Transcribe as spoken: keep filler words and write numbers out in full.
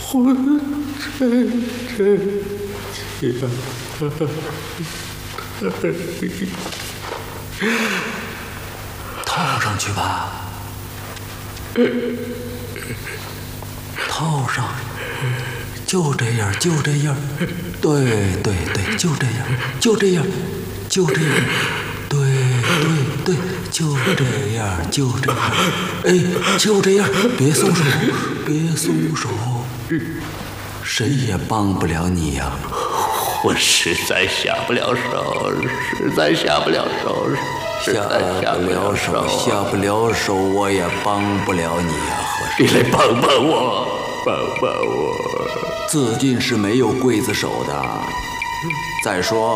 浑身真痒。 套上去吧，套上，就这样，就这样，对对对，就这样，就这样，就这样，对对对，就这样，就这样，哎，就这样，别松手，别松手，谁也帮不了你呀、啊。 我实在下不了手，实在下不了手，实在下不了手，下不了手，我也帮不了你呀、啊，和尚。 你来帮帮我，帮帮我。 自尽是没有刽子手的。再说，